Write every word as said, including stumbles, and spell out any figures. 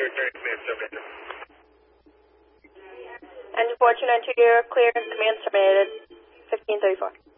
Engine four two nine two, you're clear, command terminated, fifteen thirty-four.